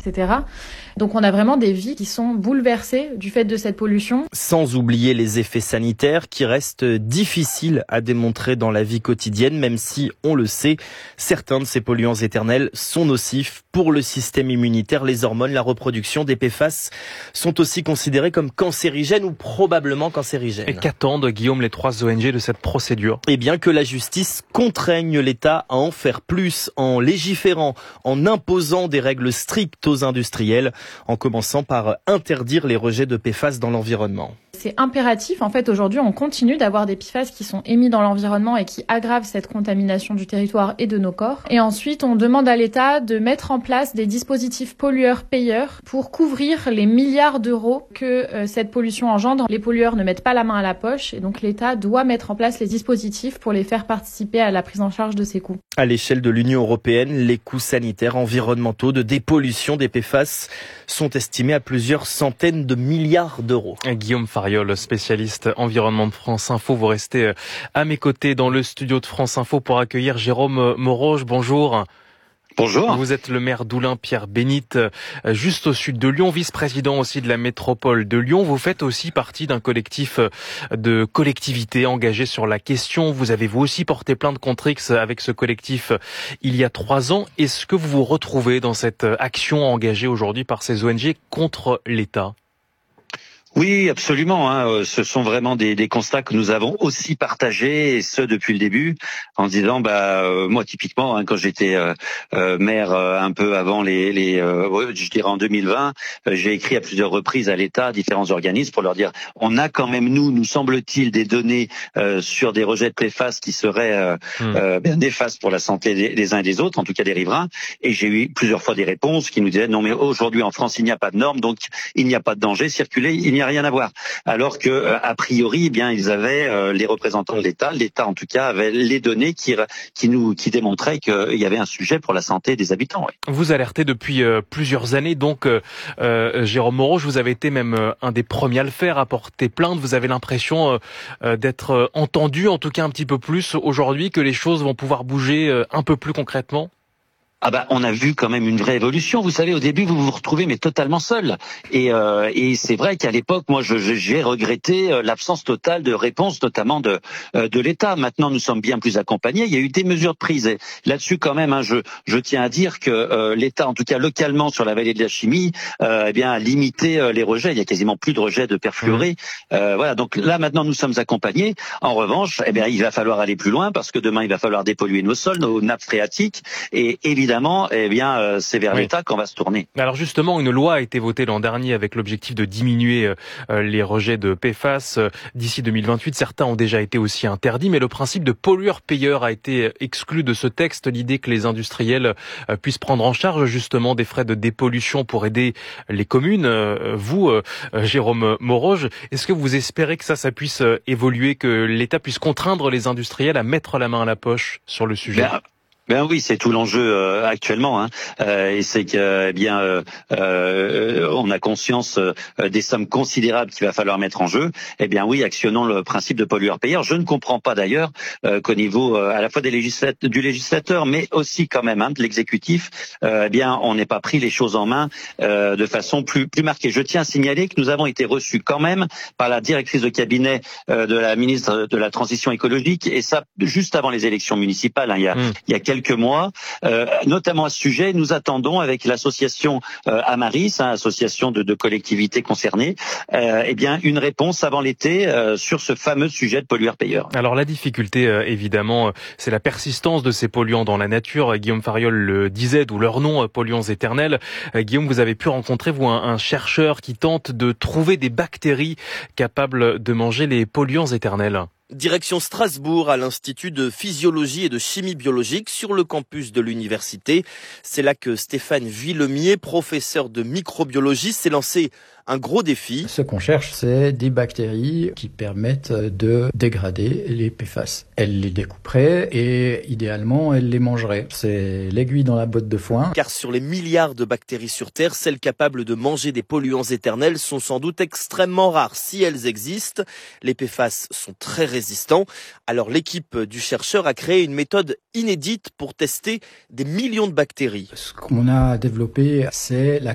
etc. Donc on a vraiment des vies qui sont bouleversées du fait de cette pollution. Sans oublier les effets sanitaires qui restent difficiles à démontrer dans la vie quotidienne, même si, on le sait, certains de ces polluants éternels sont nocifs pour le système immunitaire. Les hormones, la reproduction des PFAS sont aussi considérés comme cancérigènes ou probablement cancérigènes. Et qu'attendent, Guillaume, les 3 ONG de cette procédure ? Eh bien que la justice contraigne l'État à en faire plus en légiférant, en imposant des règles strictes aux industriels, en commençant par interdire les rejets de PFAS dans l'environnement. C'est impératif. En fait, aujourd'hui, on continue d'avoir des PFAS qui sont émis dans l'environnement et qui aggravent cette contamination du territoire et de nos corps. Et ensuite, on demande à l'État de mettre en place des dispositifs pollueurs-payeurs pour couvrir les milliards d'euros que cette pollution engendre. Les pollueurs ne mettent pas la main à la poche et donc l'État doit mettre en place les dispositifs pour les faire participer à la prise en charge de ces coûts. À l'échelle de l'Union européenne, les coûts sanitaires, environnementaux, de dépollution des PFAS sont estimés à plusieurs centaines de milliards d'euros. Guillaume Fariol, spécialiste environnement de France Info. Vous restez à mes côtés dans le studio de France Info pour accueillir Jérôme Moroge. Bonjour. Bonjour. Vous êtes le maire d'Oulin, Pierre Bénite, juste au sud de Lyon, vice-président aussi de la métropole de Lyon. Vous faites aussi partie d'un collectif de collectivités engagées sur la question. Vous avez vous aussi porté plainte contre X avec ce collectif il y a 3 ans. Est-ce que vous vous retrouvez dans cette action engagée aujourd'hui par ces ONG contre l'État ? Oui, absolument. Ce sont vraiment des constats que nous avons aussi partagés, et ce depuis le début, en se disant, moi typiquement, quand j'étais maire un peu avant je dirais en 2020, j'ai écrit à plusieurs reprises à l'État, à différents organismes, pour leur dire, on a quand même nous semble-t-il, des données sur des rejets de PFAS qui seraient bien néfastes pour la santé des uns et des autres, en tout cas des riverains. Et j'ai eu plusieurs fois des réponses qui nous disaient, non mais aujourd'hui en France il n'y a pas de normes, donc il n'y a pas de danger, circuler, il n'y a rien à voir. Alors que a priori, ils avaient les représentants de l'État en tout cas avait les données qui démontraient qu'il y avait un sujet pour la santé des habitants. Oui. Vous alertez depuis plusieurs années, donc Jérôme Moroge, vous avez été même un des premiers à le faire, à porter plainte. Vous avez l'impression d'être entendu, en tout cas un petit peu plus aujourd'hui, que les choses vont pouvoir bouger un peu plus concrètement ? On a vu quand même une vraie évolution. Vous savez, au début, vous vous retrouvez mais totalement seul. Et c'est vrai qu'à l'époque, moi, j'ai regretté l'absence totale de réponse, notamment de l'État. Maintenant, nous sommes bien plus accompagnés. Il y a eu des mesures prises. Et là-dessus, quand même, je tiens à dire que l'État, en tout cas localement sur la vallée de la Chimie, a limité les rejets. Il y a quasiment plus de rejets de perfluorés. Voilà. Donc là, maintenant, nous sommes accompagnés. En revanche, il va falloir aller plus loin parce que demain, il va falloir dépolluer nos sols, nos nappes phréatiques, et évidemment, c'est vers l'État qu'on va se tourner. Alors justement, une loi a été votée l'an dernier avec l'objectif de diminuer les rejets de PFAS d'ici 2028. Certains ont déjà été aussi interdits, mais le principe de pollueur-payeur a été exclu de ce texte. L'idée que les industriels puissent prendre en charge justement des frais de dépollution pour aider les communes. Vous, Jérôme Moroge, est-ce que vous espérez que ça puisse évoluer, que l'État puisse contraindre les industriels à mettre la main à la poche sur le sujet ? Ben oui, c'est tout l'enjeu actuellement, et c'est que on a conscience des sommes considérables qu'il va falloir mettre en jeu. Oui, actionnons le principe de pollueur-payeur. Je ne comprends pas d'ailleurs qu'au niveau à la fois du législateur, mais aussi quand même de l'exécutif, on n'ait pas pris les choses en main de façon plus marquée. Je tiens à signaler que nous avons été reçus quand même par la directrice de cabinet de la ministre de la Transition écologique, et ça juste avant les élections municipales, il y a quelques mois, notamment à ce sujet. Nous attendons avec l'association Amaris, association de collectivités concernées, une réponse avant l'été sur ce fameux sujet de pollueur-payeur. Alors la difficulté, évidemment, c'est la persistance de ces polluants dans la nature. Guillaume Fariol le disait, d'où leur nom, polluants éternels. Guillaume, vous avez pu rencontrer, vous, un chercheur qui tente de trouver des bactéries capables de manger les polluants éternels. Direction Strasbourg, à l'Institut de physiologie et de chimie biologique sur le campus de l'université. C'est là que Stéphane Villemier, professeur de microbiologie, s'est lancé un gros défi. Ce qu'on cherche, c'est des bactéries qui permettent de dégrader les PFAS. Elles les découperaient et idéalement, elles les mangeraient. C'est l'aiguille dans la botte de foin. Car sur les milliards de bactéries sur Terre, celles capables de manger des polluants éternels sont sans doute extrêmement rares. Si elles existent, les PFAS sont très résistants. Alors l'équipe du chercheur a créé une méthode inédite pour tester des millions de bactéries. Ce qu'on a développé, c'est la